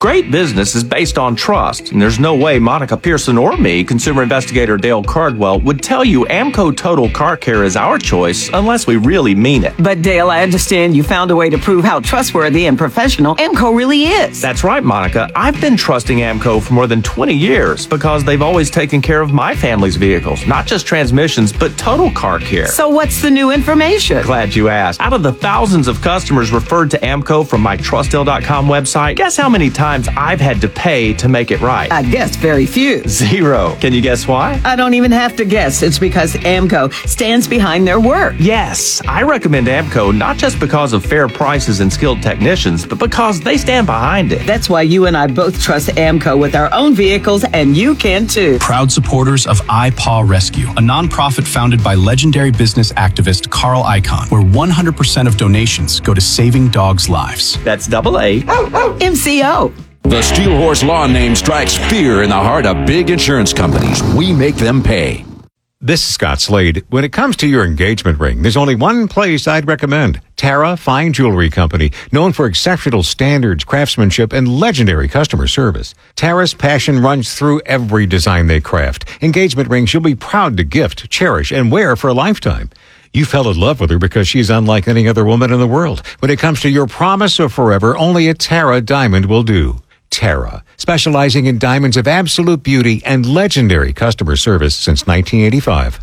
Great business is based on trust, and there's no way Monica Pearson or me, consumer investigator Dale Cardwell, would tell you AMCO Total Car Care is our choice unless we really mean it. But Dale, I understand you found a way to prove how trustworthy and professional AMCO really is. That's right, Monica. I've been trusting AMCO for more than 20 years because they've always taken care of my family's vehicles, not just transmissions, but total car care. So what's the new information? Glad you asked. Out of the thousands of customers referred to AMCO from my TrustDale.com website, guess how many times I've had to pay to make it right? I guess very few. 0. Can you guess why? I don't even have to guess. It's because AMCO stands behind their work. Yes, I recommend AMCO not just because of fair prices and skilled technicians, but because they stand behind it. That's why you and I both trust AMCO with our own vehicles, and you can too. Proud supporters of iPaw Rescue, a nonprofit founded by legendary business activist Carl Icahn, where 100% of donations go to saving dogs' lives. That's AA. MCO. The Steel Horse law name strikes fear in the heart of big insurance companies. We make them pay. This is Scott Slade. When it comes to your engagement ring, there's only one place I'd recommend. Tara Fine Jewelry Company, known for exceptional standards, craftsmanship, and legendary customer service. Tara's passion runs through every design they craft. Engagement rings you'll be proud to gift, cherish, and wear for a lifetime. You fell in love with her because she's unlike any other woman in the world. When it comes to your promise of forever, only a Tara diamond will do. Tara, specializing in diamonds of absolute beauty and legendary customer service since 1985.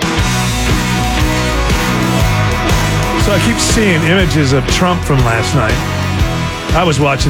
So I keep seeing images of Trump from last night. I was watching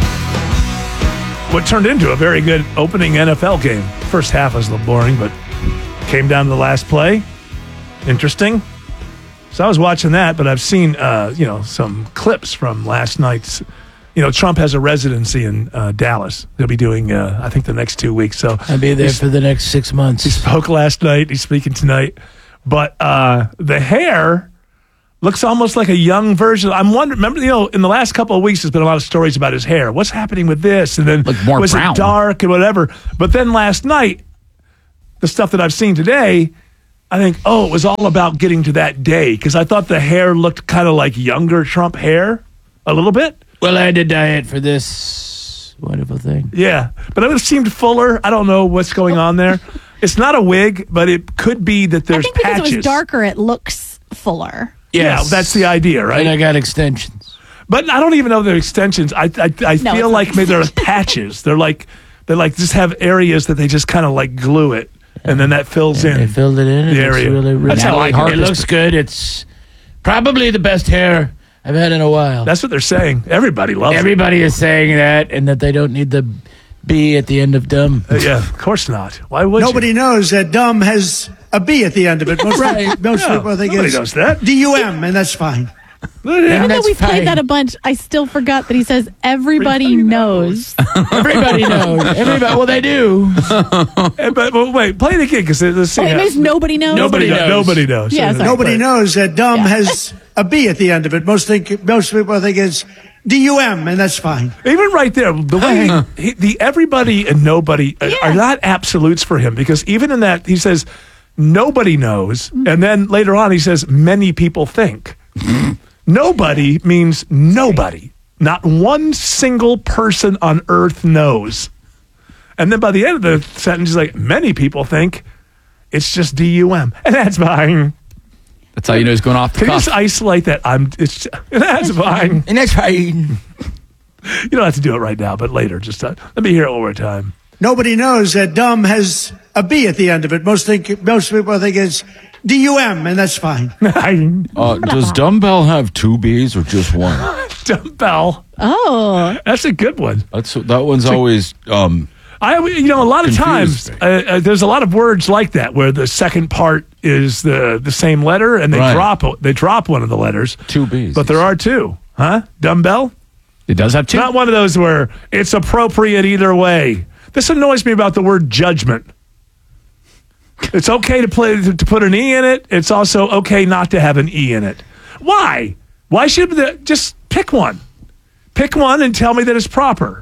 what turned into a very good opening NFL game. First half was a little boring, but came down to the last play. Interesting. So I was watching that, but I've seen, some clips from last night's. Trump has a residency in Dallas. He'll be doing, I think, the next 2 weeks. So I'll be there for the next 6 months. He spoke last night. He's speaking tonight. But the hair looks almost like a young version. I'm wondering, remember, in the last couple of weeks, there's been a lot of stories about his hair. What's happening with this? And then more was brown. It dark and whatever? But then last night, the stuff that I've seen today, I think, it was all about getting to that day. Because I thought the hair looked kind of like younger Trump hair a little bit. Well, I had to dye it for this wonderful thing. Yeah, but it seemed fuller. I don't know what's going on there. It's not a wig, but it could be that there's I think because patches. it was darker, it looks fuller. Yeah, Yes. that's the idea, right? And I got extensions. But I don't even know they're extensions. I feel like maybe they're patches. They're like just have areas that they just kind of like glue it, and then that fills in. They filled it in. the area. Really That's how I it looks good. It's probably the best hair I've had in a while. That's what they're saying. Everybody loves Everybody is saying that, and that they don't need the B at the end of dumb. Yeah, of course not. Why would Nobody you? knows that dumb has a B at the end of it. Most Right. most people think Nobody it's knows that. D-U-M, and that's fine. Even though that's we fine. played that a bunch, I still forgot that he says everybody knows. Everybody knows. Well, they do. But wait, play it again because let's see. Oh, it means nobody knows. Nobody knows. Nobody knows. Yeah, sorry. Nobody knows that dumb has a B at the end of it. Most people think it's D-U-M, and that's fine. Even right there, the way the everybody and nobody are not absolutes for him, because even in that he says nobody knows, and then later on he says many people think. Nobody means nobody. Not one single person on earth knows. And then by the end of the sentence, he's like, many people think it's just D-U-M, and that's fine. That's how you know he's going off the Can you cuff. just isolate that? That's fine. And that's fine. You don't have to do it right now, but later. Just let me hear it one more time. Nobody knows that dumb has a B at the end of it. Most people think it's D-U-M, and that's fine. Does dumbbell have 2 B's or just one? Dumbbell. Oh, That's a good one. That one's always. A lot of times Confused there's a lot of words like that where the second part is the same letter, and they drop one of the letters. 2 B's. But there are 2, huh? Dumbbell. It does have 2. Not one of those where it's appropriate either way. This annoys me about the word judgment. It's okay to put an E in it. It's also okay not to have an E in it. Why? Why should just pick one? Pick one and tell me that it's proper.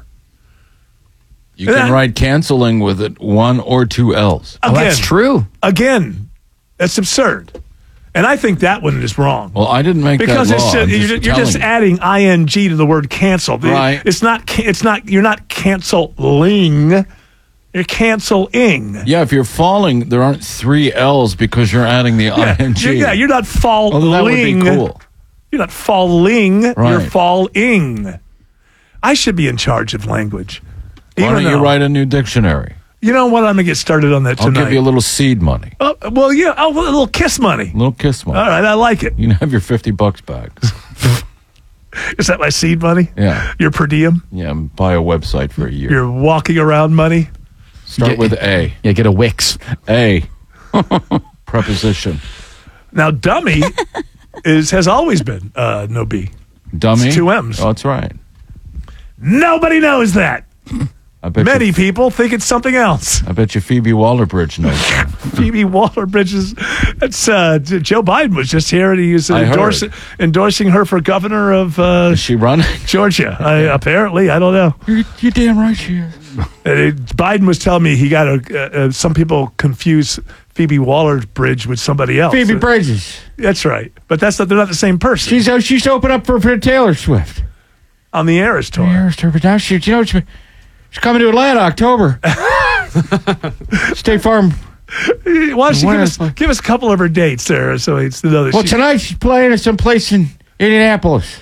You can write canceling with it 1 or 2 L's. Again, That's true. Again, that's absurd. And I think that one is wrong. Well, I didn't make because that law. you're just adding ing to the word cancel. Right. You're not canceling. You're canceling. Yeah, if you're falling, there aren't 3 L's because you're adding the ing. You're not falling. Although that would be cool. You're not falling. You're Right. falling. I should be in charge of language. Why don't you write a new dictionary? You know what? I'm going to get started on that I'll tonight. give you a little seed money. Oh, well, yeah. Oh, a little kiss money. A little kiss money. All right, I like it. You can have your $50 back. Is that my seed money? Yeah. Your per diem? Yeah, buy a website for a year. Your walking around money? Start with A. Yeah, get a Wix. A. Preposition. Now, dummy has always been no B. Dummy? It's 2 M's. Oh, that's right. Nobody knows that. I bet Many people think it's something else. I bet you Phoebe Waller-Bridge knows that. Phoebe Waller-Bridge is. That's Joe Biden was just here and he was endorsing her for governor of. Is she running? Georgia. Apparently, I don't know. You're damn right she is. Biden was telling me he got some people confuse Phoebe Waller-Bridge with somebody else. Phoebe Bridges. That's right, but they're not the same person. She's opened up for Taylor Swift on the Eras tour. But now she's coming to Atlanta October. State Farm. Why don't you give us a couple of her dates there, so it's to know that. Well, tonight she's playing at some place in Indianapolis.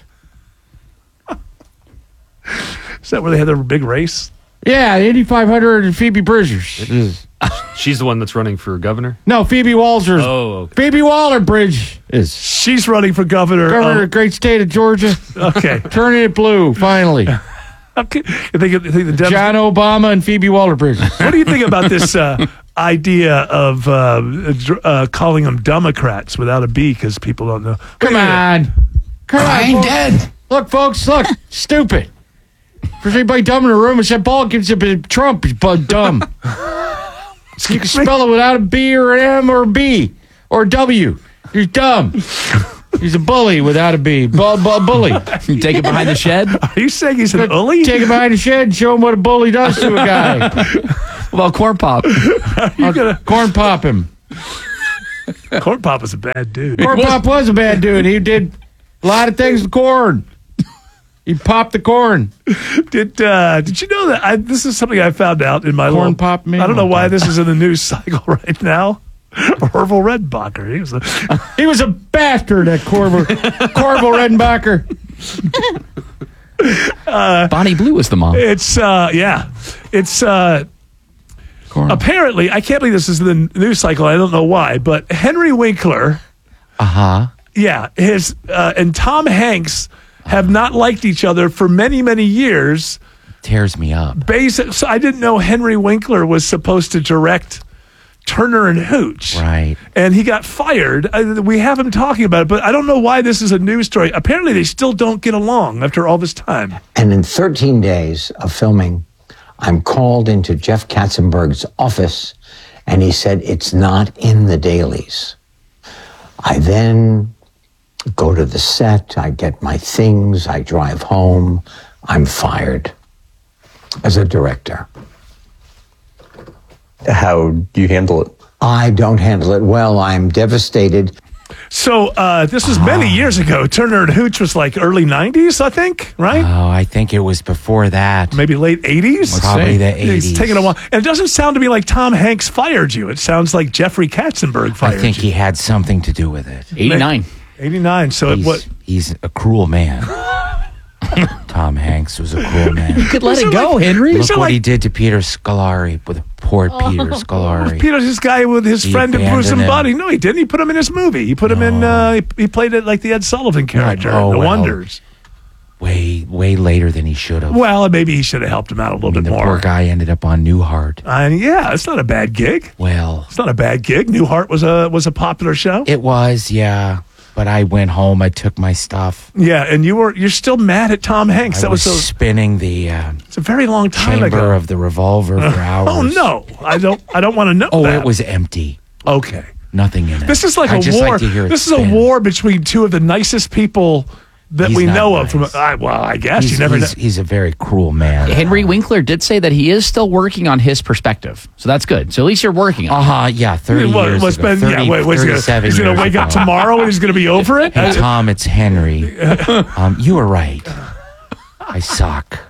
Is that where they had their big race? Yeah, the Indy 500 and Phoebe Bridgers. It is. She's the one that's running for governor? No, Phoebe Walzer. Oh, okay. Phoebe Waller-Bridge is. She's running for governor of the great state of Georgia. Okay. Turning it blue, finally. Okay. You think the John Obama and Phoebe Waller-Bridge. What do you think about this idea of calling them Democrats without a B because people don't know? Come on. I ain't dead. Look, folks, stupid. If there's anybody dumb in the room, except Paul gives up a Trump. He's dumb. You can spell it without a B or an M or a B or a W. He's dumb. He's a bully without a B. Bully. You take it behind the shed? Are you saying he's an bully? Take it behind the shed and show him what a bully does to a guy. What about Corn Pop? Corn Pop him. Corn Pop was a bad dude. Corn Pop was a bad dude. He did a lot of things with corn. He popped the corn. Did you know that this is something I found out in my corn pop? I don't know why this is in the news cycle right now. Orville Redenbacher. He was a bastard, that Orville Redenbacher. Bonnie Blue was the mom. It's apparently, I can't believe this is in the news cycle. I don't know why, but Henry Winkler. Yeah, his and Tom Hanks have not liked each other for many, many years. Tears me up. So I didn't know Henry Winkler was supposed to direct Turner and Hooch. Right. And he got fired. We have him talking about it, but I don't know why this is a news story. Apparently, they still don't get along after all this time. And in 13 days of filming, I'm called into Jeff Katzenberg's office, and he said, it's not in the dailies. I then go to the set, I get my things, I drive home, I'm fired as a director. How do you handle it? I don't handle it well. I'm devastated. So this was many years ago. Turner and Hooch was like early 90s, I think, right? Oh, I think it was before that. Maybe late 80s? Probably the 80s. It's taken a while. And it doesn't sound to me like Tom Hanks fired you. It sounds like Jeffrey Katzenberg fired you. I think he had something to do with it. 89. 89. So he's a cruel man. Tom Hanks was a cruel man. You could let it go, Henry. Look what he did to Peter Scolari, with poor Peter Scolari. Peter's this guy with his friend and Bruce and Buddy. No, he didn't. He put him in his movie. He put him in. He played it like the Ed Sullivan character in The Wonders. Way later than he should have. Well, maybe he should have helped him out a little bit more. The poor guy ended up on Newhart. Yeah, it's not a bad gig. Well, it's not a bad gig. Newhart was a popular show. It was, yeah. But I went home. I took my stuff. Yeah, and you're still mad at Tom Hanks. I was spinning the. It's a very long time chamber ago. of the revolver for hours. Oh no, I don't want to know. Oh, that. it was empty. Okay, nothing in it. This is like a war. Like to hear this is a war between two of the nicest people that we know of. From I guess you never know. He's a very cruel man. Henry Winkler did say that he is still working on his perspective, so that's good. So at least you're working on it. Yeah, 30 years ago. 37 he's going to wake up tomorrow and he's going to be over it? Hey, Tom, it's Henry. You were right. I suck.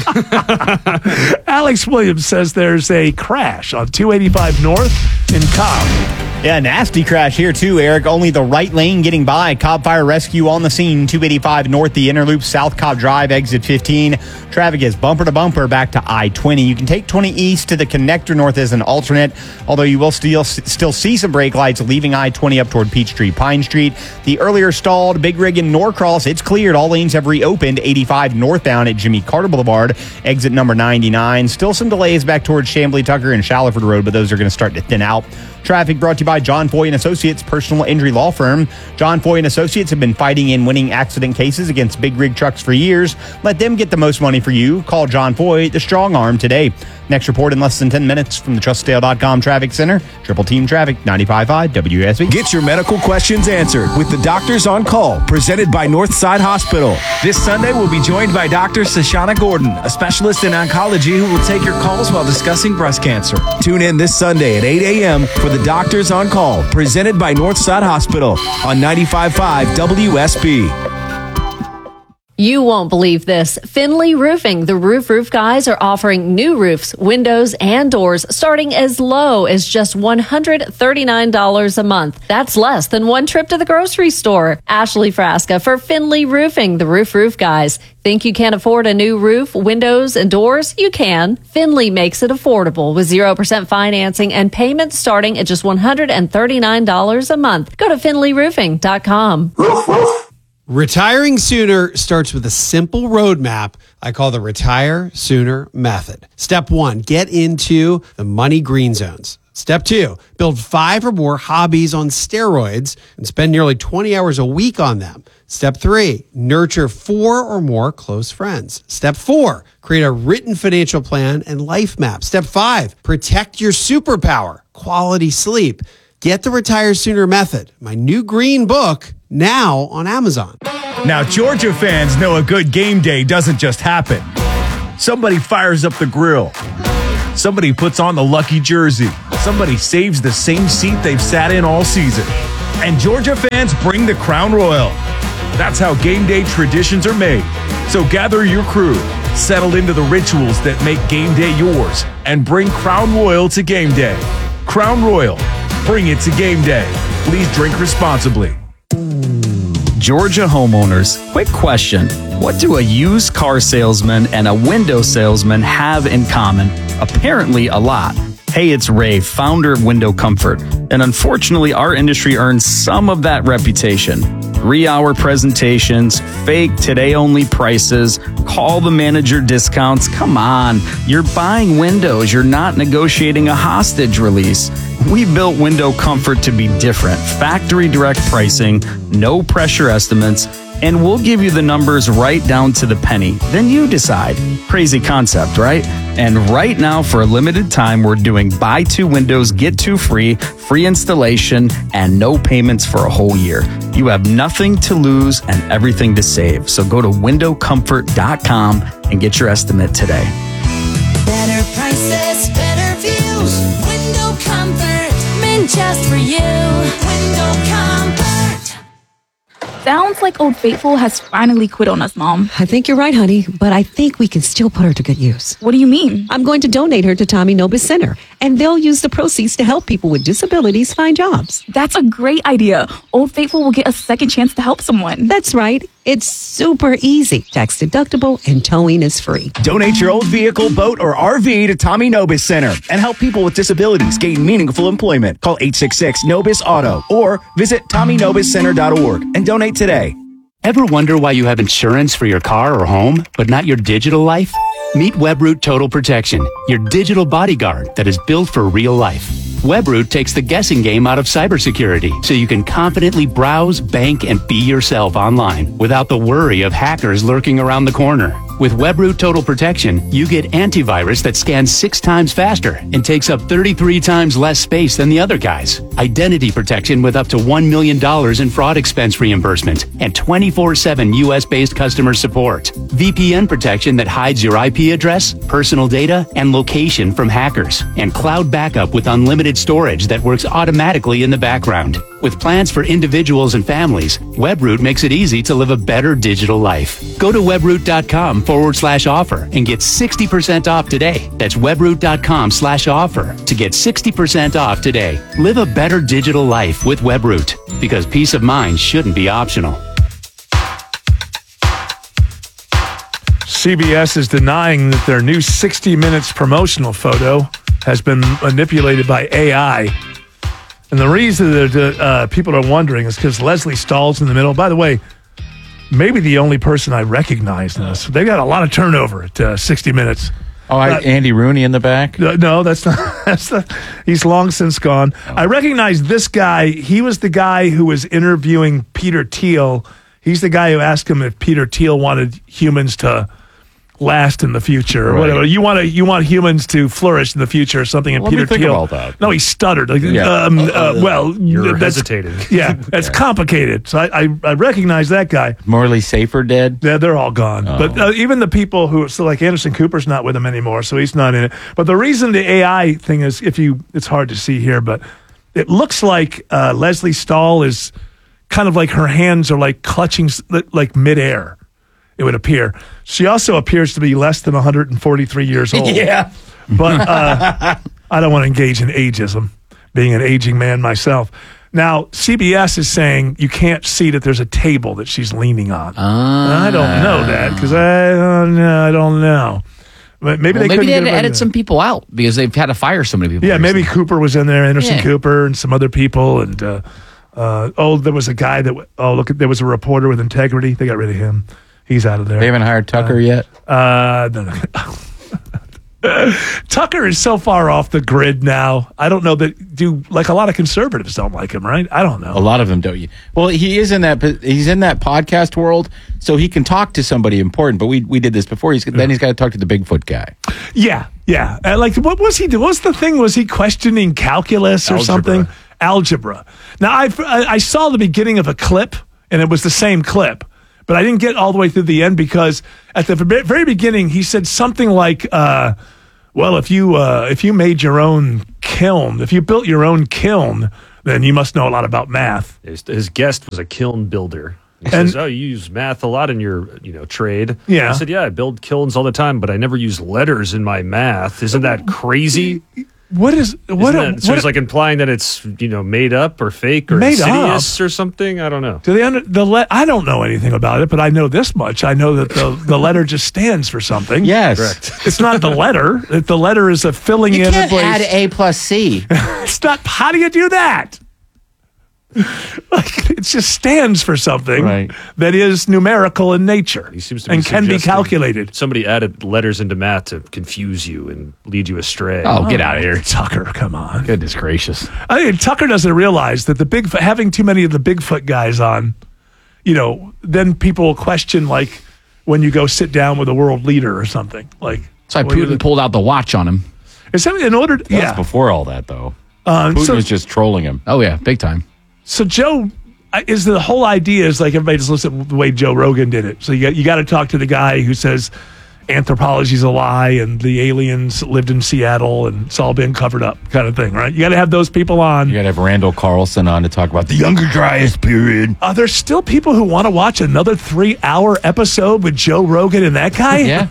Alex Williams says there's a crash on 285 North in Cobb. Yeah, nasty crash here too, Eric. Only the right lane getting by. Cobb Fire Rescue on the scene. 285 North, the inner loop, South Cobb Drive, exit 15. Traffic is bumper to bumper back to I-20. You can take 20 east to the connector north as an alternate, although you will still see some brake lights leaving I-20 up toward Peachtree, Pine Street. The earlier stalled Big Rig in Norcross, it's cleared. All lanes have reopened. 85 northbound at Jimmy Carter Boulevard, exit number 99. Still some delays back towards Chamblee Tucker and Shallowford Road, but those are going to start to thin out. Traffic brought to you by John Foy & Associates, personal injury law firm. John Foy & Associates have been fighting and winning accident cases against big rig trucks for years. Let them get the most money for you. Call John Foy, the strong arm, today. Next report in less than 10 minutes from the TrustSale.com Traffic Center. Triple Team Traffic, 95.5 WSB. Get your medical questions answered with the Doctors on Call, presented by Northside Hospital. This Sunday, we'll be joined by Dr. Shoshana Gordon, a specialist in oncology who will take your calls while discussing breast cancer. Tune in this Sunday at 8 a.m. for the Doctors on Call, presented by Northside Hospital on 95.5 WSB. You won't believe this. Finley Roofing, the roof guys, are offering new roofs, windows, and doors starting as low as just $139 a month. That's less than one trip to the grocery store. Ashley Frasca for Finley Roofing, the roof guys. Think you can't afford a new roof, windows, and doors? You can. Finley makes it affordable with 0% financing and payments starting at just $139 a month. Go to finleyroofing.com. Retiring sooner starts with a simple roadmap I call the Retire Sooner Method. Step 1, get into the money green zones. Step 2, build 5 or more hobbies on steroids and spend nearly 20 hours a week on them. Step 3, nurture 4 or more close friends. Step 4, create a written financial plan and life map. Step 5, protect your superpower, quality sleep. Get the Retire Sooner Method, my new green book, now on Amazon. Now, Georgia fans know a good game day doesn't just happen. Somebody fires up the grill. Somebody puts on the lucky jersey. Somebody saves the same seat they've sat in all season. And Georgia fans bring the Crown Royal. That's how game day traditions are made. So gather your crew, settle into the rituals that make game day yours, and bring Crown Royal to game day. Crown Royal, bring it to game day. Please drink responsibly. Georgia homeowners, quick question. What do a used car salesman and a window salesman have in common? Apparently a lot. Hey, it's Ray, founder of Window Comfort. And unfortunately, our industry earns some of that reputation. 3-hour presentations, fake today-only prices, call the manager discounts. Come on, you're buying windows. You're not negotiating a hostage release. We built Window Comfort to be different. Factory direct pricing, no pressure estimates, and we'll give you the numbers right down to the penny. Then you decide. Crazy concept, right? And right now, for a limited time, we're doing buy 2 windows, get 2 free, free installation, and no payments for a whole year. You have nothing to lose and everything to save. So go to windowcomfort.com and get your estimate today. Better prices, better views. Window Comfort, meant just for you. Window Comfort. Sounds like Old Faithful has finally quit on us, Mom. I think you're right, honey, but I think we can still put her to good use. What do you mean? I'm going to donate her to Tommy Nobis Center, and they'll use the proceeds to help people with disabilities find jobs. That's a great idea. Old Faithful will get a second chance to help someone. That's right. It's super easy, tax deductible, and towing is free. Donate your old vehicle, boat, or RV to Tommy Nobis Center and help people with disabilities gain meaningful employment. Call 866-NOBIS-AUTO or visit TommyNobisCenter.org and donate today. Ever wonder why you have insurance for your car or home, but not your digital life? Meet WebRoot Total Protection, your digital bodyguard that is built for real life. WebRoot takes the guessing game out of cybersecurity so you can confidently browse, bank, and be yourself online without the worry of hackers lurking around the corner. With WebRoot Total Protection, you get antivirus that scans 6 times faster and takes up 33 times less space than the other guys. Identity protection with up to $1 million in fraud expense reimbursement and 24/7 US-based customer support. VPN protection that hides your IP address, personal data, and location from hackers. And cloud backup with unlimited storage that works automatically in the background. With plans for individuals and families, Webroot makes it easy to live a better digital life. Go to webroot.com/offer and get 60% off today. That's webroot.com/offer to get 60% off today. Live a better digital life with Webroot, because peace of mind shouldn't be optional. CBS is denying that their new 60 Minutes promotional photo has been manipulated by AI. And the reason that people are wondering is because Leslie Stahl's in the middle. By the way, maybe the only person I recognize in this. They got a lot of turnover at 60 Minutes. Oh, Andy Rooney in the back? No, that's not. He's long since gone. Oh. I recognize this guy. He was the guy who was interviewing Peter Thiel. He's the guy who asked him if Peter Thiel wanted humans to last in the future or whatever. You want humans to flourish in the future or something. And Peter Thiel. No, he stuttered. You're hesitating. Yeah, it's complicated. So I recognize that guy. Morley Safer dead? Yeah, they're all gone. Oh. But even the people who, so like Anderson Cooper's not with him anymore, so he's not in it. But the reason the AI thing is, it's hard to see here, but it looks like Leslie Stahl is kind of like her hands are like clutching like midair. It would appear. She also appears to be less than 143 years old. Yeah. But I don't want to engage in ageism, being an aging man myself. Now, CBS is saying you can't see that there's a table that she's leaning on. I don't know that because I don't know. But maybe they had to edit some people out because they've had to fire so many people. Yeah, maybe Cooper was in there, Anderson Cooper, and some other people. And there was a guy there was a reporter with integrity. They got rid of him. He's out of there. They haven't hired Tucker yet? No. Tucker is so far off the grid now. I don't know that a lot of conservatives don't like him, right? I don't know. A lot of them don't. Well, he's in that podcast world, so he can talk to somebody important. But we did this before. Then he's got to talk to the Bigfoot guy. Yeah. What was he doing? What's the thing? Was he questioning calculus or something? Algebra. Now I saw the beginning of a clip, and it was the same clip. But I didn't get all the way through the end because at the very beginning he said something like, if you made your own kiln, if you built your own kiln, then you must know a lot about math." His guest was a kiln builder. He says, "Oh, you use math a lot in your trade." Yeah. I said, "Yeah, I build kilns all the time, but I never use letters in my math. Isn't that crazy?" So he's like implying that it's made up or fake or insidious or something. I don't know. I don't know anything about it, but I know this much. I know that the letter just stands for something. Yes, correct. It's not the letter. The letter is a filling in. You can't add A plus C. It's not. How do you do that? It just stands for something that is numerical in nature and can be calculated. Somebody added letters into math to confuse you and lead you astray. Oh, get out of here, Tucker! Come on, goodness gracious! I think Tucker doesn't realize that having too many of the Bigfoot guys on, then people will question like when you go sit down with a world leader or something like. So Putin pulled out the watch on him. Is that in order? That's before all that though. Putin was just trolling him. Oh yeah, big time. So Joe, the whole idea is like everybody just listen to the way Joe Rogan did it. So you got to talk to the guy who says anthropology's a lie and the aliens lived in Seattle and it's all been covered up kind of thing, right? You got to have those people on. You got to have Randall Carlson on to talk about the Younger Dryas period. Are there still people who want to watch another 3-hour episode with Joe Rogan and that guy? Yeah.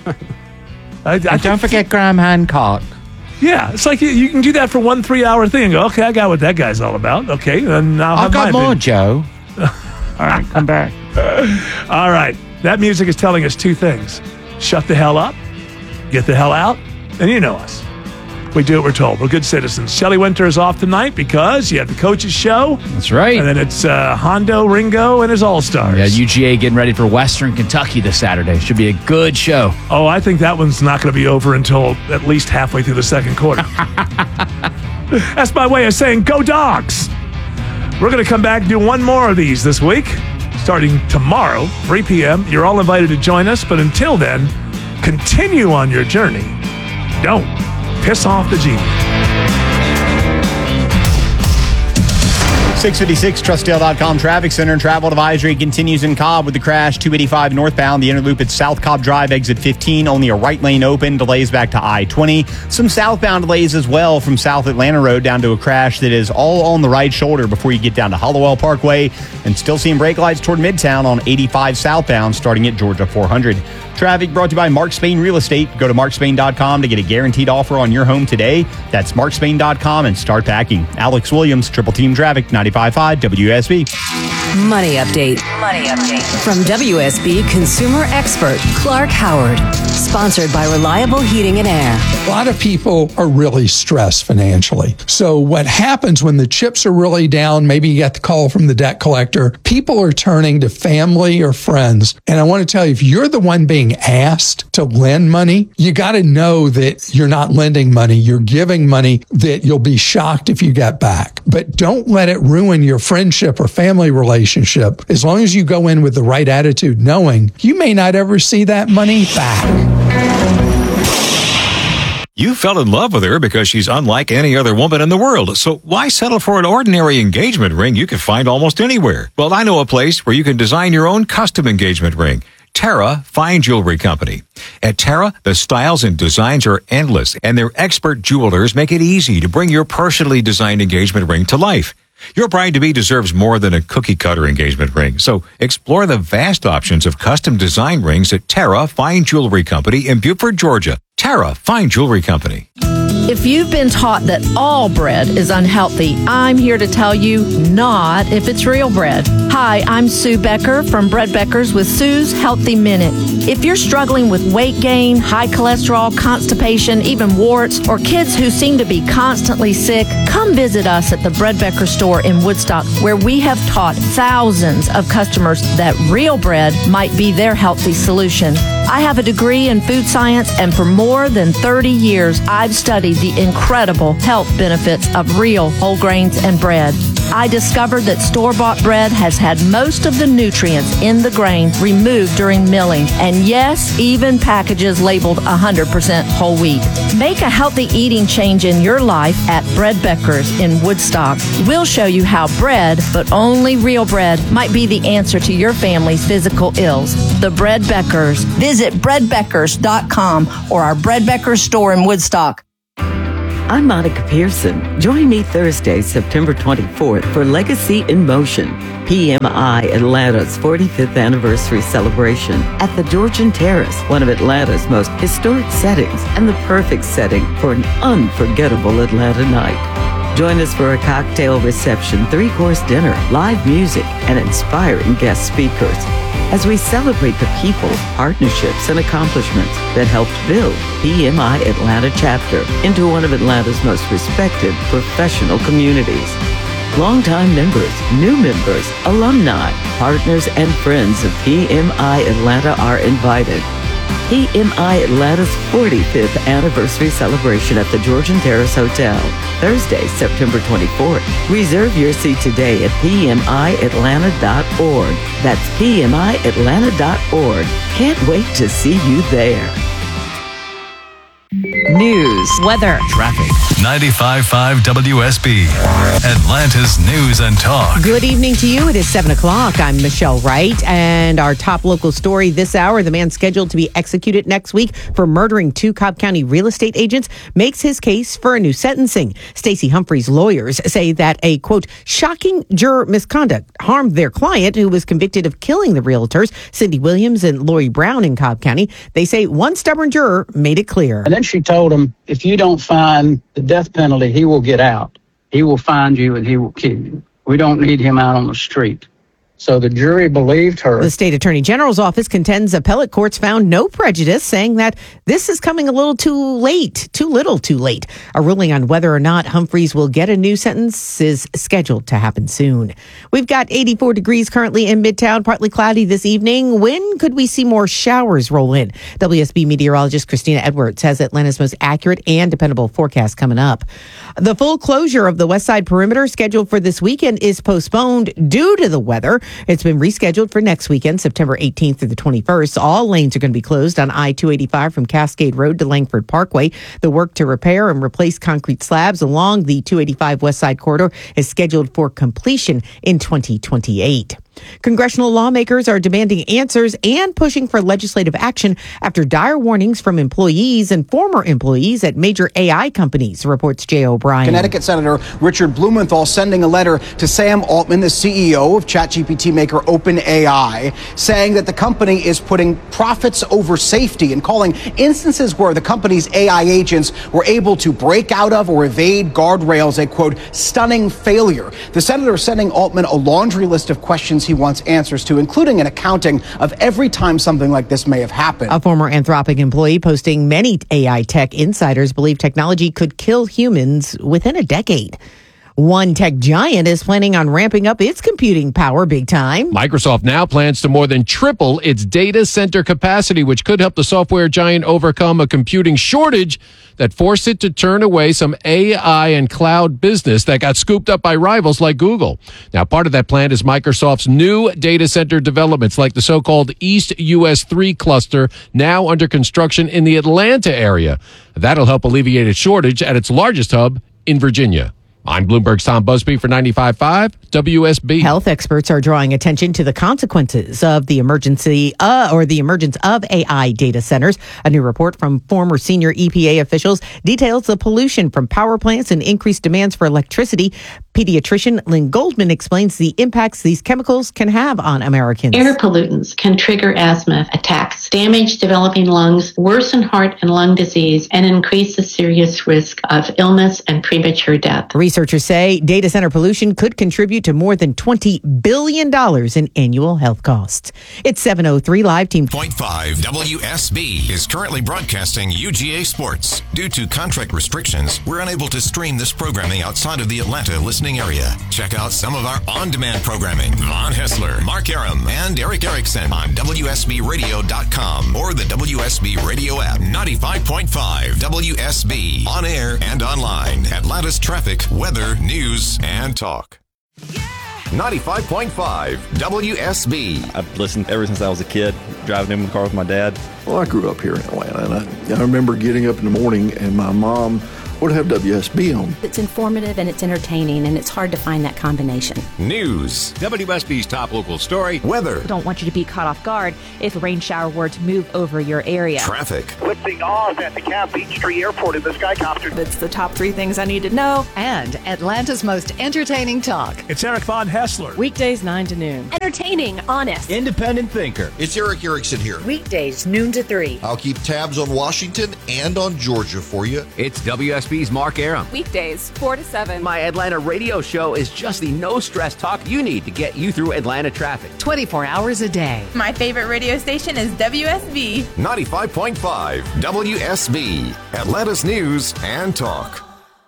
Don't forget Graham Hancock. Yeah, it's like you can do that for 1 3-hour thing and go, okay, I got what that guy's all about. Okay, then I've got more, Joe. All right, come back. All right, that music is telling us two things. Shut the hell up, get the hell out, and you know us. We do what we're told. We're good citizens. Shelley Winter is off tonight because you have the coaches show. That's right. And then it's Hondo, Ringo, and his All-Stars. Yeah, UGA getting ready for Western Kentucky this Saturday. Should be a good show. Oh, I think that one's not going to be over until at least halfway through the second quarter. That's my way of saying go Dogs. We're going to come back and do one more of these this week, starting tomorrow, 3 p.m. You're all invited to join us, but until then, continue on your journey. Don't piss off the genie. 656 Trustdale.com traffic center. Travel advisory continues in Cobb with the crash 285 northbound. The inner loop at South Cobb Drive, exit 15. Only a right lane open. Delays back to I-20. Some southbound delays as well from South Atlanta Road down to a crash that is all on the right shoulder before you get down to Hollowell Parkway. And still seeing brake lights toward Midtown on 85 southbound starting at Georgia 400. Traffic brought to you by Mark Spain Real Estate. Go to markspain.com to get a guaranteed offer on your home today. That's markspain.com and start packing. Alex Williams, Triple Team Traffic, 95.5 WSB. Money update. From WSB consumer expert Clark Howard. Sponsored by Reliable Heating and Air. A lot of people are really stressed financially. So what happens when the chips are really down, maybe you get the call from the debt collector, people are turning to family or friends. And I want to tell you, if you're the one being asked to lend money, you got to know that you're not lending money. You're giving money that you'll be shocked if you get back. But don't let it ruin your friendship or family relationship. As long as you go in with the right attitude, knowing you may not ever see that money back. You fell in love with her because she's unlike any other woman in the world. So why settle for an ordinary engagement ring you can find almost anywhere? Well, I know a place where you can design your own custom engagement ring. Terra Fine Jewelry Company. At Terra, the styles and designs are endless, and their expert jewelers make it easy to bring your personally designed engagement ring to life. Your bride-to-be deserves more than a cookie-cutter engagement ring, so explore the vast options of custom design rings at Terra Fine Jewelry Company in Beaufort, Georgia. Terra Fine Jewelry Company. If you've been taught that all bread is unhealthy, I'm here to tell you not if it's real bread. Hi, I'm Sue Becker from Bread Beckers with Sue's Healthy Minute. If you're struggling with weight gain, high cholesterol, constipation, even warts, or kids who seem to be constantly sick, come visit us at the Bread Becker store in Woodstock, where we have taught thousands of customers that real bread might be their healthy solution. I have a degree in food science, and for more than 30 years, I've studied the incredible health benefits of real whole grains and bread. I discovered that store-bought bread has had most of the nutrients in the grain removed during milling, and yes, even packages labeled 100% whole wheat. Make a healthy eating change in your life at Bread Beckers in Woodstock. We'll show you how bread, but only real bread, might be the answer to your family's physical ills. The Bread Beckers. Visit breadbeckers.com or our Bread Beckers store in Woodstock. I'm Monica Pearson. Join me Thursday, September 24th for Legacy in Motion, PMI Atlanta's 45th anniversary celebration at the Georgian Terrace, one of Atlanta's most historic settings and the perfect setting for an unforgettable Atlanta night. Join us for a cocktail reception, 3-course dinner, live music, and inspiring guest speakers as we celebrate the people, partnerships, and accomplishments that helped build PMI Atlanta chapter into one of Atlanta's most respected professional communities. Longtime members, new members, alumni, partners, and friends of PMI Atlanta are invited. PMI Atlanta's 45th anniversary celebration at the Georgian Terrace Hotel, Thursday, September 24th. Reserve your seat today at PMIAtlanta.org. That's PMIAtlanta.org. Can't wait to see you there. News, weather, traffic. 95.5 WSB, Atlanta's news and talk. Good evening to you. It is 7 o'clock. I'm Michelle Wright, and our top local story this hour, the man scheduled to be executed next week for murdering 2 Cobb County real estate agents makes his case for a new sentencing. Stacey Humphrey's lawyers say that a, quote, shocking juror misconduct harmed their client who was convicted of killing the realtors, Cindy Williams and Lori Brown in Cobb County. They say one stubborn juror made it clear. And then she told him, if you don't find the death penalty, he will get out. He will find you and he will kill you. We don't need him out on the street. So the jury believed her. The state attorney general's office contends appellate courts found no prejudice, saying that this is coming a little too late, too little too late. A ruling on whether or not Humphreys will get a new sentence is scheduled to happen soon. We've got 84 degrees currently in Midtown, partly cloudy this evening. When could we see more showers roll in? WSB meteorologist Christina Edwards has Atlanta's most accurate and dependable forecast coming up. The full closure of the West Side Perimeter scheduled for this weekend is postponed due to the weather. It's been rescheduled for next weekend, September 18th through the 21st. All lanes are going to be closed on I-285 from Cascade Road to Langford Parkway. The work to repair and replace concrete slabs along the 285 West Side corridor is scheduled for completion in 2028. Congressional lawmakers are demanding answers and pushing for legislative action after dire warnings from employees and former employees at major AI companies, reports Jay O'Brien. Connecticut Senator Richard Blumenthal sending a letter to Sam Altman, the CEO of ChatGPT maker OpenAI, saying that the company is putting profits over safety and calling instances where the company's AI agents were able to break out of or evade guardrails a, quote, stunning failure. The senator is sending Altman a laundry list of questions he wants answers to, including an accounting of every time something like this may have happened. A former Anthropic employee posting many AI tech insiders believe technology could kill humans within a decade. One tech giant is planning on ramping up its computing power big time. Microsoft now plans to more than triple its data center capacity, which could help the software giant overcome a computing shortage that forced it to turn away some AI and cloud business that got scooped up by rivals like Google. Now, part of that plan is Microsoft's new data center developments, like the so-called East US 3 cluster, now under construction in the Atlanta area. That'll help alleviate its shortage at its largest hub in Virginia. I'm Bloomberg's Tom Busby for 95.5 WSB. Health experts are drawing attention to the consequences of the emergence of AI data centers. A new report from former senior EPA officials details the pollution from power plants and increased demands for electricity. Pediatrician Lynn Goldman explains the impacts these chemicals can have on Americans. Air pollutants can trigger asthma attacks, damage developing lungs, worsen heart and lung disease, and increase the serious risk of illness and premature death. Researchers say data center pollution could contribute to more than $20 billion in annual health costs. It's 7:03 live team. 0.5 WSB is currently broadcasting UGA Sports. Due to contract restrictions, we're unable to stream this programming outside of the Atlanta listening area. Check out some of our on-demand programming. Von Hessler, Mark Aram, and Eric Erickson on WSBRadio.com or the WSB Radio app. 95.5 WSB on air and online. Atlanta's traffic, weather, news, and talk. 95.5 WSB. I've listened ever since I was a kid, driving in the car with my dad. Well, I grew up here in Atlanta, and I remember getting up in the morning and my mom would have WSB on. It's informative and it's entertaining, and it's hard to find that combination. News. WSB's top local story. Weather. Don't want you to be caught off guard if a rain shower were to move over your area. Traffic. Witnessing Oz at the Camp Peachtree Airport in the Skycopter. It's the top 3 things I need to know. And Atlanta's most entertaining talk. It's Eric Von Hessler. Weekdays 9 to noon. Entertaining, honest. Independent thinker. It's Eric Erickson here. Weekdays noon to 3. I'll keep tabs on Washington and on Georgia for you. It's WSB's Mark Aram. Weekdays 4 to 7. My Atlanta radio show is just the no-stress talk you need to get you through Atlanta traffic. 24 hours a day. My favorite radio station is WSB. 95.5 WSB. Atlanta's news and talk.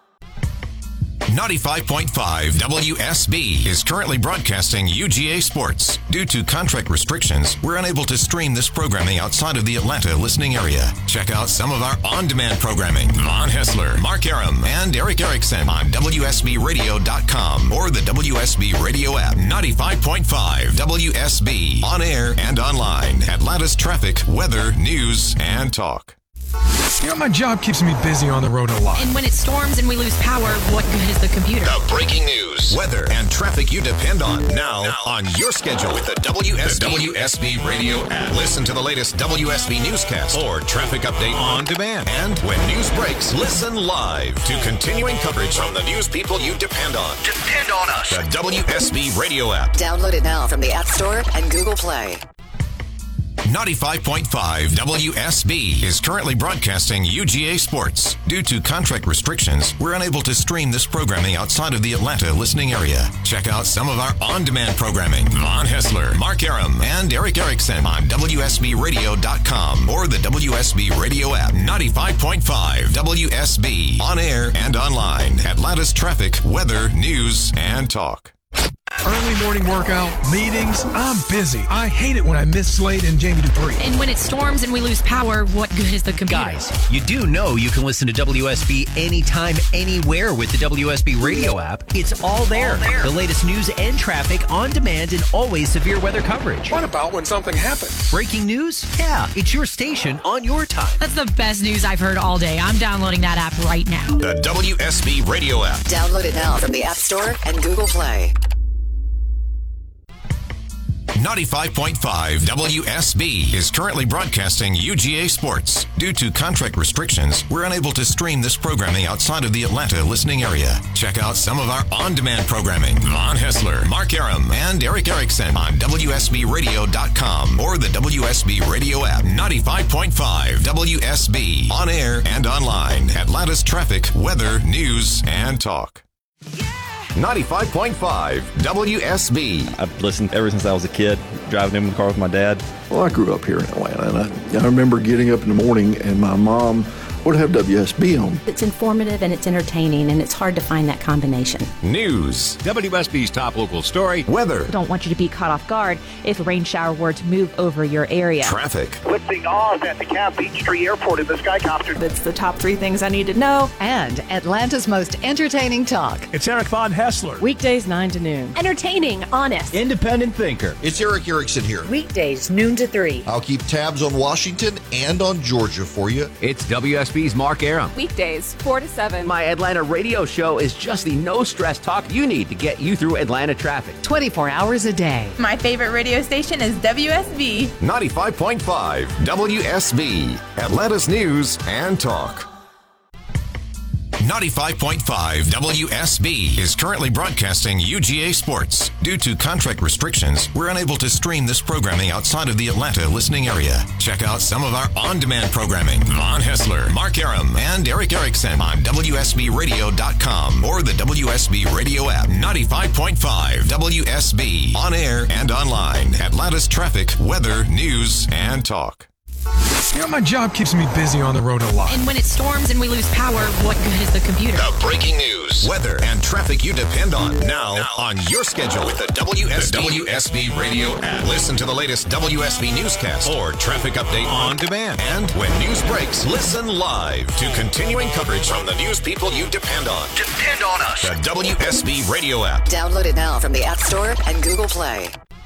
95.5 WSB is currently broadcasting UGA Sports. Due to contract restrictions, we're unable to stream this programming outside of the Atlanta listening area. Check out some of our on-demand programming. Von Hessler, Mark Aram, and Eric Erickson on WSBRadio.com or the WSB Radio app. 95.5 WSB on air and online. Atlanta's traffic, weather, news, and talk. You know, my job keeps me busy on the road a lot. And when it storms and we lose power, what good is the computer? The breaking news, weather, and traffic you depend on now on your schedule with the WSB Radio app. Listen to the latest WSB newscast or traffic update on demand. And when news breaks, listen live to continuing coverage from the news people you depend on. Depend on us. The WSB Radio app. Download it now from the App Store and Google Play. 95.5 WSB is currently broadcasting UGA Sports. Due to contract restrictions, we're unable to stream this programming outside of the Atlanta listening area. Check out some of our on-demand programming. Von Hessler, Mark Aram, and Eric Erickson on WSBRadio.com or the WSB Radio app. 95.5 WSB on air and online. Atlanta's traffic, weather, news, and talk. Early morning workout, meetings. I'm busy. I hate it when I miss Slade and Jamie Dupree. And when it storms and we lose power, what good is the computer? Guys, you do know you can listen to WSB anytime, anywhere with the WSB radio app. It's all there. The latest news and traffic on demand and always severe weather coverage. What about when something happens? Breaking news? Yeah, it's your station on your time. That's the best news I've heard all day. I'm downloading that app right now. The WSB radio app. Download it now from the App Store and Google Play. 95.5 WSB is currently broadcasting UGA Sports. Due to contract restrictions, we're unable to stream this programming outside of the Atlanta listening area. Check out some of our on-demand programming. Von Hessler, Mark Aram, and Eric Erickson on WSBRadio.com or the WSB radio app. 95.5 WSB on air and online. Atlanta's traffic, weather, news, and talk. 95.5 WSB. I've listened ever since I was a kid, driving in the car with my dad. Well, I grew up here in Atlanta, and I remember getting up in the morning and my mom would have WSB on. It's informative and it's entertaining, and it's hard to find that combination. News. WSB's top local story. Weather. Don't want you to be caught off guard if a rain shower were to move over your area. Traffic. Lifting Oz at the Camp Peachtree Airport in the Skycopter. That's the top 3 things I need to know. And Atlanta's most entertaining talk. It's Eric Von Hessler. Weekdays 9 to noon. Entertaining, honest. Independent thinker. It's Eric Erickson here. Weekdays noon to 3. I'll keep tabs on Washington and on Georgia for you. It's WSB's Mark Aram. Weekdays 4 to 7. My Atlanta radio show is just the no-stress talk you need to get you through Atlanta traffic. 24 hours a day. My favorite radio station is WSB. 95.5 WSB. Atlanta's news and talk. 95.5 WSB is currently broadcasting UGA Sports. Due to contract restrictions, we're unable to stream this programming outside of the Atlanta listening area. Check out some of our on-demand programming. Von Hessler, Mark Aram, and Eric Erickson on WSBRadio.com or the WSB radio app. 95.5 WSB on air and online. Atlanta's traffic, weather, news, and talk. You know, my job keeps me busy on the road a lot. And when it storms and we lose power, what good is the computer? The breaking news, weather, and traffic you depend on now on your schedule with the WSB radio app. Listen to the latest WSB newscast or traffic update on demand. And when news breaks, listen live to continuing coverage from the news people you depend on. Depend on us. The WSB radio app. Download it now from the App Store and Google Play.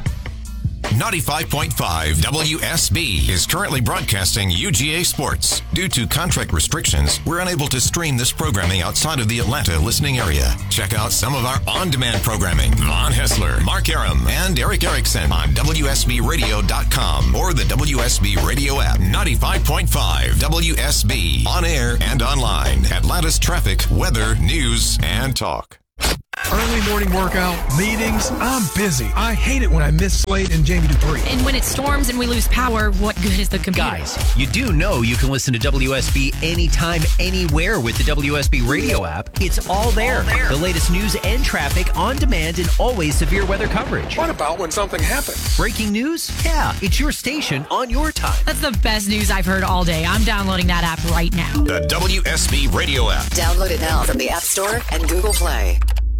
95.5 WSB is currently broadcasting UGA Sports. Due to contract restrictions, we're unable to stream this programming outside of the Atlanta listening area. Check out some of our on-demand programming. Von Hessler, Mark Aram, and Eric Erickson on WSBRadio.com or the WSB radio app. 95.5 WSB on air and online. Atlanta's traffic, weather, news, and talk. Early morning workout, meetings. I'm busy. I hate it when I miss Slade and Jamie Dupree. And when it storms and we lose power, what good is the computer? Guys, you do know you can listen to WSB anytime, anywhere with the WSB radio app. It's all there. The latest news and traffic on demand and always severe weather coverage. What about when something happens? Breaking news? Yeah, it's your station on your time. That's the best news I've heard all day. I'm downloading that app right now. The WSB radio app. Download it now from the App Store and Google Play.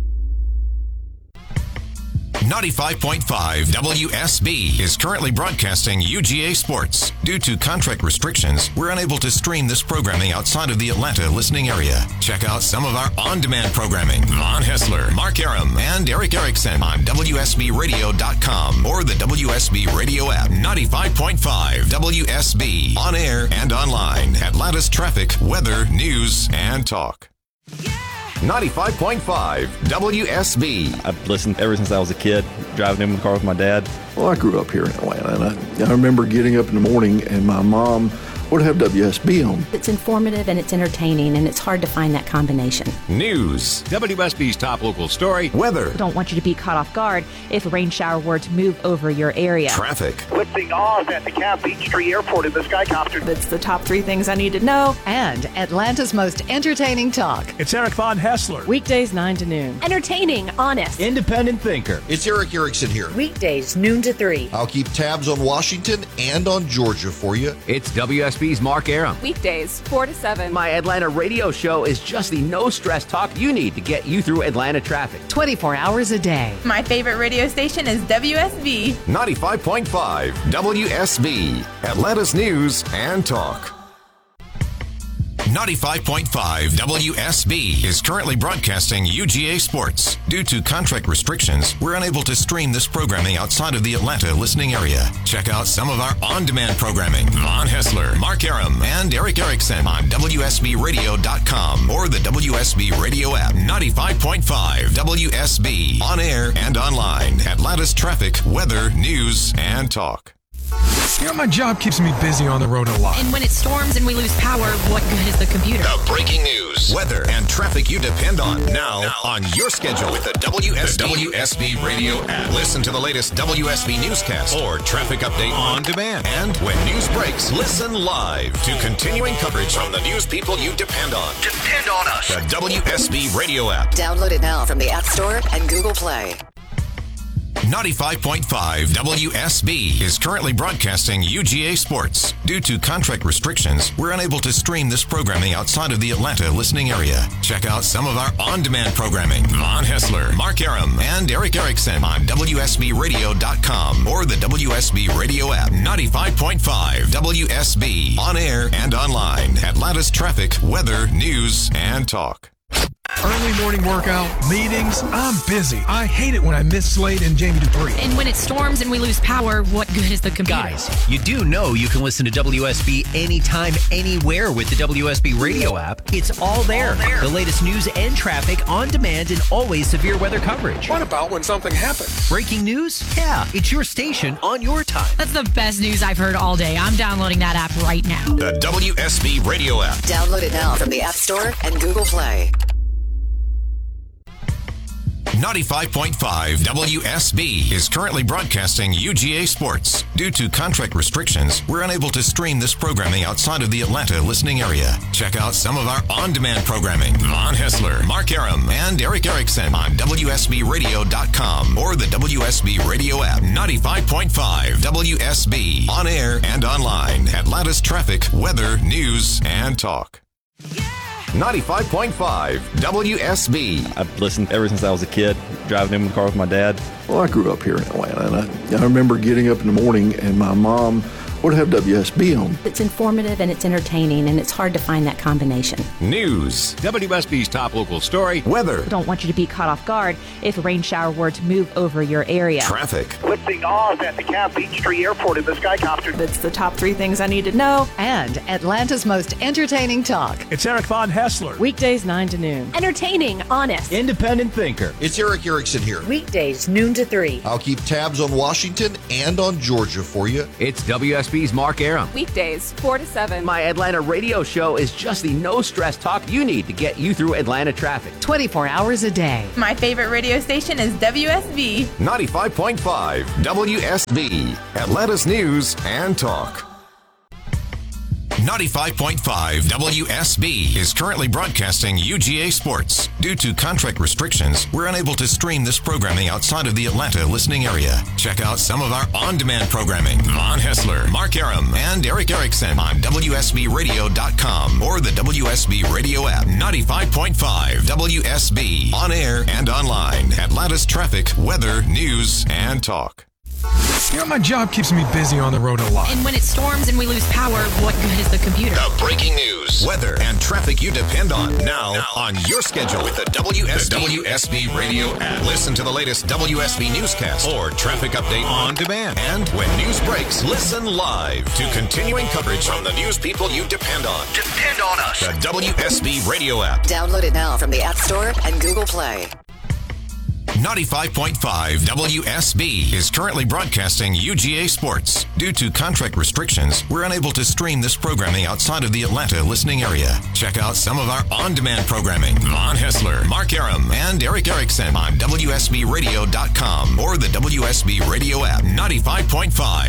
95.5 WSB is currently broadcasting UGA Sports. Due to contract restrictions, we're unable to stream this programming outside of the Atlanta listening area. Check out some of our on-demand programming. Von Hessler, Mark Aram, and Eric Erickson on WSBRadio.com or the WSB radio app. 95.5 WSB on air and online. Atlanta's traffic, weather, news, and talk. 95.5 WSB. I've listened ever since I was a kid, driving in the car with my dad. Well, I grew up here in Atlanta, and I remember getting up in the morning and my mom would have WSB on. It's informative and it's entertaining, and it's hard to find that combination. News. WSB's top local story. Weather. Don't want you to be caught off guard if a rain shower were to move over your area. Traffic. Lifting Oz at the Camp Peachtree Airport in the Skycopter. That's the top 3 things I need to know. And Atlanta's most entertaining talk. It's Eric Von Hessler. Weekdays 9 to noon. Entertaining, honest. Independent thinker. It's Eric Erickson here. Weekdays noon to 3. I'll keep tabs on Washington and on Georgia for you. It's WSB WSB's Mark Aram. Weekdays, 4 to 7. My Atlanta radio show is just the no-stress talk you need to get you through Atlanta traffic. 24 hours a day. My favorite radio station is WSB. 95.5 WSB, Atlanta's news and talk. 95.5 WSB is currently broadcasting UGA Sports. Due to contract restrictions, we're unable to stream this programming outside of the Atlanta listening area. Check out some of our on-demand programming. Von Hessler, Mark Aram, and Eric Erickson on WSBRadio.com or the WSB Radio app. 95.5 WSB, on air and online. Atlanta's traffic, weather, news, and talk. You know, my job keeps me busy on the road a lot. And when it storms and we lose power, what good is the computer? The breaking news, weather, and traffic you depend on now on your schedule with the WSB Radio app. Listen to the latest WSB newscast or traffic update on demand. And when news breaks, listen live to continuing coverage from the news people you depend on. Depend on us. The WSB Radio app. Download it now from the App Store and Google Play. 95.5 WSB is currently broadcasting UGA Sports. Due to contract restrictions, we're unable to stream this programming outside of the Atlanta listening area. Check out some of our on-demand programming. Von Hessler, Mark Aram, and Eric Erickson on WSBRadio.com or the WSB Radio app. 95.5 WSB, on air and online. Atlanta's traffic, weather, news, and talk. Early morning workout, meetings, I'm busy. I hate it when I miss Slade and Jamie Dupree. And when it storms and we lose power, what good is the computer? Guys, you do know you can listen to WSB anytime, anywhere with the WSB Radio app. It's all there. The latest news and traffic on demand and always severe weather coverage. What about when something happens? Breaking news? Yeah, it's your station on your time. That's the best news I've heard all day. I'm downloading that app right now. The WSB Radio app. Download it now from the App Store and Google Play. 95.5 WSB is currently broadcasting UGA Sports. Due to contract restrictions, we're unable to stream this programming outside of the Atlanta listening area. Check out some of our on-demand programming. Von Hessler, Mark Aram, and Eric Erickson on WSBRadio.com or the WSB Radio app. 95.5 WSB, on air and online. Atlanta's traffic, weather, news, and talk. 95.5 WSB. I've listened ever since I was a kid, driving in the car with my dad. Well, I grew up here in Atlanta, and I remember getting up in the morning and my mom would have WSB on. It's informative and it's entertaining, and it's hard to find that combination. News. WSB's top local story. Weather. We don't want you to be caught off guard if a rain shower were to move over your area. Traffic. Lifting off at the Camp Peachtree Airport in the Skycopter. It's the top 3 things I need to know. And Atlanta's most entertaining talk. It's Eric Von Hessler. Weekdays 9 to noon. Entertaining, honest. Independent thinker. It's Eric Erickson here. Weekdays, noon to 3. I'll keep tabs on Washington and on Georgia for you. It's WSB's Mark Aram. Weekdays, 4 to 7. My Atlanta radio show is just the no-stress talk you need to get you through Atlanta traffic. 24 hours a day. My favorite radio station is WSB. 95.5 WSB, Atlanta's news and talk. 95.5 WSB is currently broadcasting UGA Sports. Due to contract restrictions, we're unable to stream this programming outside of the Atlanta listening area. Check out some of our on-demand programming. Von Hessler, Mark Aram, and Eric Erickson on WSBRadio.com or the WSB Radio app. 95.5 WSB, on air and online. Atlanta's traffic, weather, news, and talk. You know, my job keeps me busy on the road a lot. And when it storms and we lose power, what good is the computer? The breaking news, weather, and traffic you depend on now on your schedule with the WSB Radio app. Listen to the latest WSB newscast or traffic update on demand. And when news breaks, listen live to continuing coverage from the news people you depend on. Depend on us. The WSB Radio app. Download it now from the App Store and Google Play. 95.5 WSB is currently broadcasting UGA Sports. Due to contract restrictions, we're unable to stream this programming outside of the Atlanta listening area. Check out some of our on-demand programming. Von Hessler, Mark Aram, and Eric Erickson on WSBRadio.com or the WSB Radio app. 95.5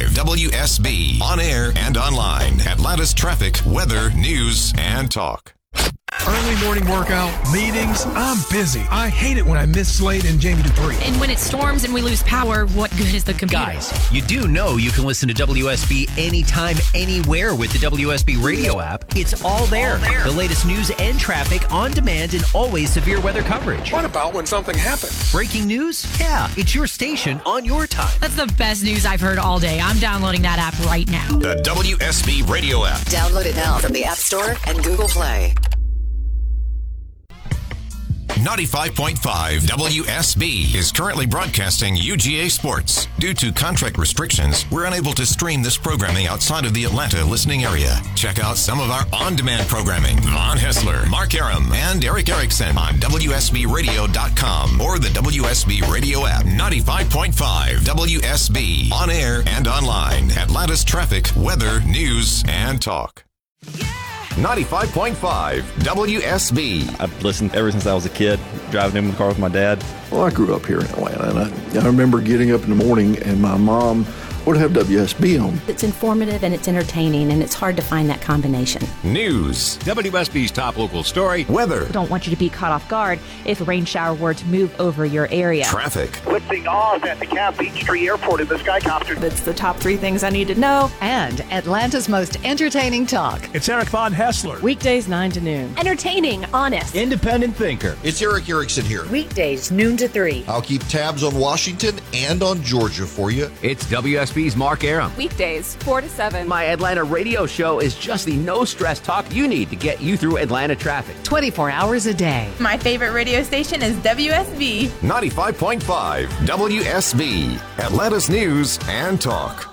WSB, on air and online. Atlanta's traffic, weather, news, and talk. Early morning workout, meetings, I'm busy. I hate it when I miss Slade and Jamie Dupree. And when it storms and we lose power, what good is the computer? Guys, you do know you can listen to WSB anytime, anywhere with the WSB radio app. It's all there. The latest news and traffic on demand and always severe weather coverage. What about when something happens? Breaking news? Yeah, it's your station on your time. That's the best news I've heard all day. I'm downloading that app right now. The WSB radio app. Download it now from the App Store and Google Play. 95.5 WSB is currently broadcasting UGA Sports. Due to contract restrictions, we're unable to stream this programming outside of the Atlanta listening area. Check out some of our on-demand programming. Von Hessler, Mark Aram, and Eric Erickson on WSBRadio.com or the WSB radio app. 95.5 WSB on air and online. Atlanta's traffic, weather, news, and talk. 95.5 WSB. I've listened ever since I was a kid, driving in the car with my dad. Well, I grew up here in Atlanta, and I remember getting up in the morning and my mom would have WSB on. It's informative and it's entertaining, and it's hard to find that combination. News. WSB's top local story. Weather. We don't want you to be caught off guard if a rain shower were to move over your area. Traffic. Witnessing Oz at the Camp Peachtree Airport in the Skycopter. That's the top 3 things I need to know. And Atlanta's most entertaining talk. It's Eric Von Hessler. Weekdays 9 to noon. Entertaining, honest. Independent thinker. It's Eric Erickson here. Weekdays, noon to 3. I'll keep tabs on Washington and on Georgia for you. It's WSB's Mark Aram. Weekdays, 4 to 7. My Atlanta radio show is just the no-stress talk you need to get you through Atlanta traffic. 24 hours a day. My favorite radio station is WSB. 95.5 WSB. Atlanta's news and talk.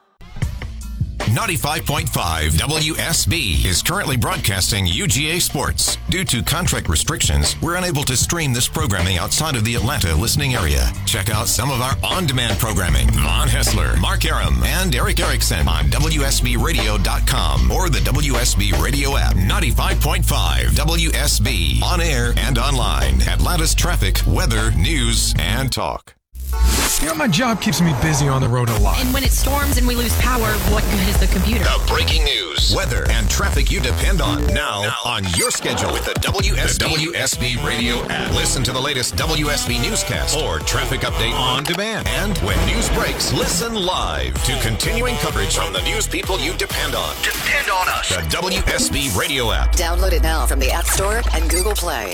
95.5 WSB is currently broadcasting UGA Sports. Due to contract restrictions, we're unable to stream this programming outside of the Atlanta listening area. Check out some of our on-demand programming. Von Hessler, Mark Aram, and Eric Erickson on WSBRadio.com or the WSB radio app. 95.5 WSB on air and online. Atlanta's traffic, weather, news, and talk. You know, my job keeps me busy on the road a lot. And when it storms and we lose power, what good is the computer? The breaking news, weather, and traffic you depend on now on your schedule with the WSB radio app. Listen to the latest WSB newscast or traffic update on demand. And when news breaks, listen live to continuing coverage from the news people you depend on. Depend on us. The WSB radio app. Download it now from the App Store and Google Play.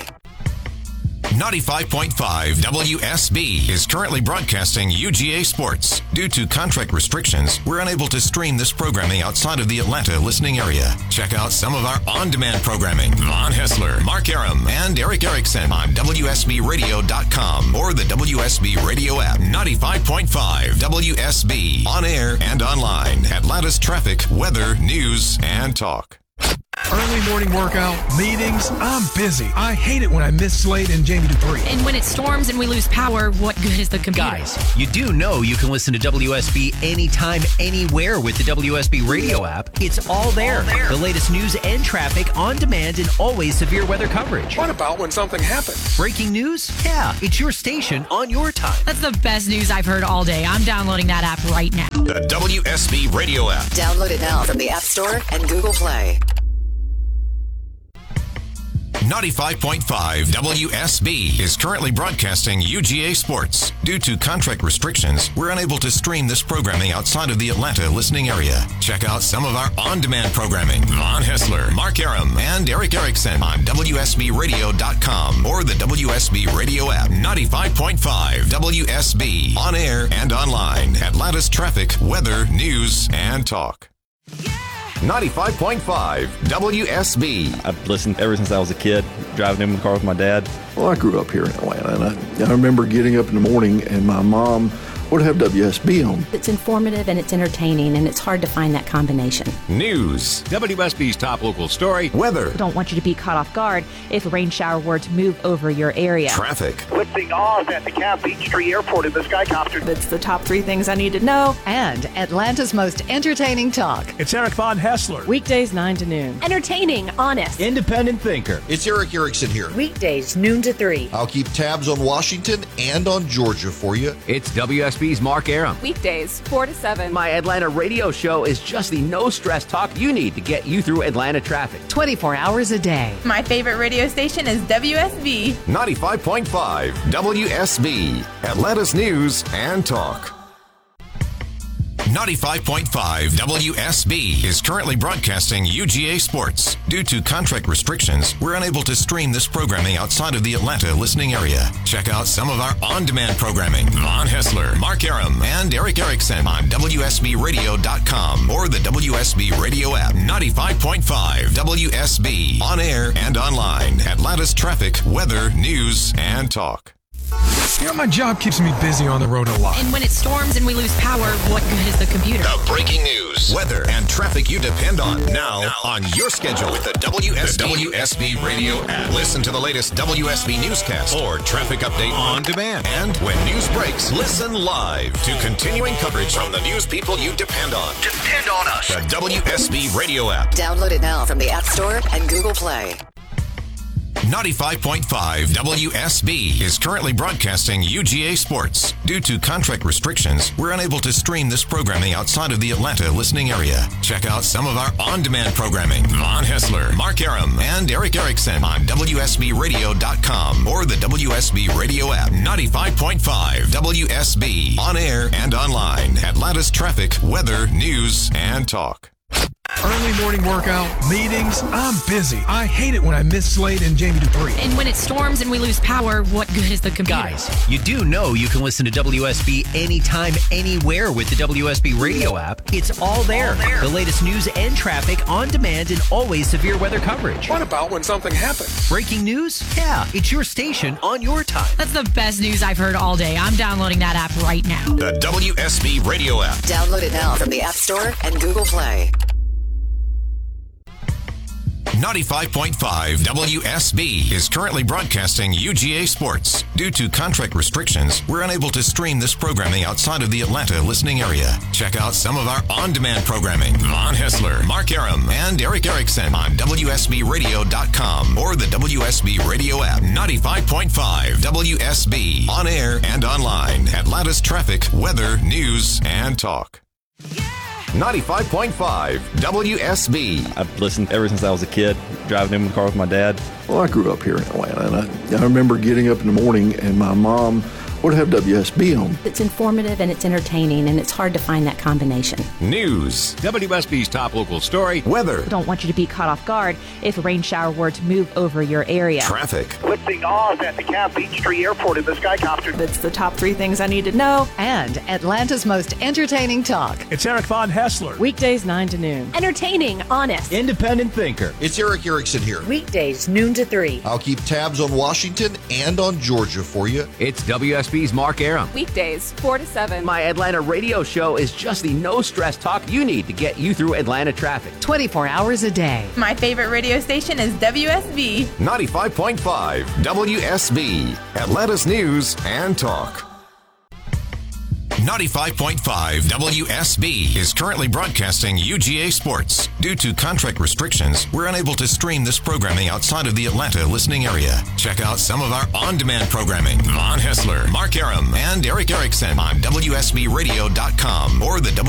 95.5 WSB is currently broadcasting UGA Sports. Due to contract restrictions, we're unable to stream this programming outside of the Atlanta listening area. Check out some of our on-demand programming. Von Hessler, Mark Aram, and Eric Erickson on WSBRadio.com or the WSB radio app. 95.5 WSB on air and online. Atlanta's traffic, weather, news, and talk. Early morning workout, meetings, I'm busy. I hate it when I miss Slade and Jamie Dupree. And when it storms and we lose power, what good is the computer? Guys, you do know you can listen to WSB anytime, anywhere with the WSB radio app. It's all there. The latest news and traffic on demand and always severe weather coverage. What about when something happens? Breaking news? Yeah, it's your station on your time. That's the best news I've heard all day. I'm downloading that app right now. The WSB radio app. Download it now from the App Store and Google Play. 95.5 WSB is currently broadcasting UGA Sports. Due to contract restrictions, we're unable to stream this programming outside of the Atlanta listening area. Check out some of our on-demand programming. Von Hessler, Mark Aram, and Eric Erickson on WSBRadio.com or the WSB radio app. 95.5 WSB on air and online. Atlanta's traffic, weather, news, and talk. 95.5 WSB. I've listened ever since I was a kid, driving in the car with my dad. Well, I grew up here in Atlanta, and I remember getting up in the morning and my mom would have WSB on. It's informative and it's entertaining, and it's hard to find that combination. News. WSB's top local story. Weather. We don't want you to be caught off guard if a rain shower were to move over your area. Traffic. Witnessing Oz at the Camp Peachtree Airport in the Skycopter. That's the top 3 things I need to know. And Atlanta's most entertaining talk. It's Eric Von Hessler. Weekdays 9 to noon. Entertaining, honest. Independent thinker. It's Eric Erickson here. Weekdays, noon to 3. I'll keep tabs on Washington and on Georgia for you. It's WSB WSB's Mark Aram. Weekdays, 4 to 7. My Atlanta radio show is just the no-stress talk you need to get you through Atlanta traffic. 24 hours a day. My favorite radio station is WSB. 95.5 WSB, Atlanta's News and Talk. 95.5 WSB is currently broadcasting UGA Sports. Due to contract restrictions, we're unable to stream this programming outside of the Atlanta listening area. Check out some of our on-demand programming. Von Hessler, Mark Aram, and Eric Erickson on WSBRadio.com or the WSB Radio app. 95.5 WSB, on air and online. Atlanta's traffic, weather, news, and talk. You know, my job keeps me busy on the road a lot. And when it storms and we lose power, what good is the computer? The breaking news, weather, and traffic you depend on now on your schedule with the WSB Radio app. Listen to the latest WSB newscast or traffic update on demand. And when news breaks, listen live to continuing coverage from the news people you depend on. Depend on us. The WSB Radio app. Download it now from the App Store and Google Play. 95.5 WSB is currently broadcasting UGA Sports. Due to contract restrictions, we're unable to stream this programming outside of the Atlanta listening area. Check out some of our on-demand programming. Von Hessler, Mark Aram, and Eric Erickson on WSBRadio.com or the WSB Radio app. 95.5 WSB, on air and online. Atlanta's traffic, weather, news, and talk. Early morning workout, meetings, I'm busy. I hate it when I miss Slade and Jamie Dupree. And when it storms and we lose power, what good is the computer? Guys, you do know you can listen to WSB anytime, anywhere with the WSB Radio app. It's all there. The latest news and traffic on demand and always severe weather coverage. What about when something happens? Breaking news? Yeah, it's your station on your time. That's the best news I've heard all day. I'm downloading that app right now. The WSB Radio app. Download it now from the App Store and Google Play. 95.5 WSB is currently broadcasting UGA Sports. Due to contract restrictions, we're unable to stream this programming outside of the Atlanta listening area. Check out some of our on-demand programming. Von Hessler, Mark Aram, and Eric Erickson on WSBRadio.com or the WSB Radio app. 95.5 WSB, on air and online. Atlanta's traffic, weather, news, and talk. 95.5 WSB. I've listened ever since I was a kid, driving in the car with my dad. Well, I grew up here in Atlanta, and I remember getting up in the morning and my mom would have WSB on. It's informative and it's entertaining, and it's hard to find that combination. News. WSB's top local story. Weather. Don't want you to be caught off guard if a rain shower were to move over your area. Traffic. Witnessing Oz at the Camp Peachtree Airport in the Skycopter. It's the top 3 things I need to know. And Atlanta's most entertaining talk. It's Eric Von Hessler. Weekdays 9 to noon. Entertaining, honest. Independent thinker. It's Eric Erickson here. Weekdays, noon to 3. I'll keep tabs on Washington and on Georgia for you. It's WSB's Mark Aram. Weekdays, 4 to 7. My Atlanta radio show is just the no-stress talk you need to get you through Atlanta traffic. 24 hours a day. My favorite radio station is WSB. 95.5 WSB, Atlanta's News and Talk. 95.5 WSB is currently broadcasting UGA Sports. Due to contract restrictions, we're unable to stream this programming outside of the Atlanta listening area. Check out some of our on-demand programming. Von Hessler, Mark Aram, and Eric Erickson on WSBRadio.com or the